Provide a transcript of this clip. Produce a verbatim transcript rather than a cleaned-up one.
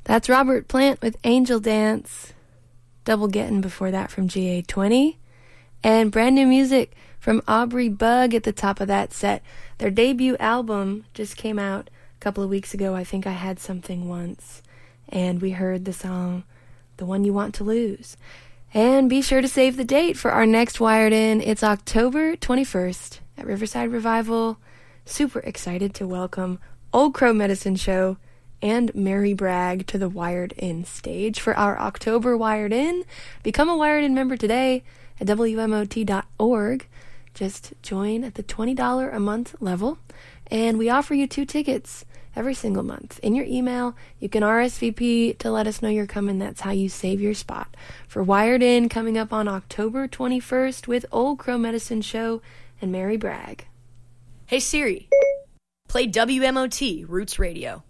That's Robert Plant with Angel Dance. Double Gettin' before that from G A twenty. And brand new music from Aubrey Bug at the top of that set. Their debut album just came out a couple of weeks ago. I Think I Had Something Once. And we heard the song, The One You Want to Lose. And be sure to save the date for our next Wired In. It's October twenty-first at Riverside Revival. Super excited to welcome Old Crow Medicine Show and Mary Bragg to the Wired In stage for our October Wired In. Become a Wired In member today at W M O T dot org. Just join at the twenty dollars a month level, and we offer you two tickets every single month. In your email, you can R S V P to let us know you're coming. That's how you save your spot for Wired In, coming up on October twenty-first with Old Crow Medicine Show and Mary Bragg. Hey Siri, play W M O T Roots Radio.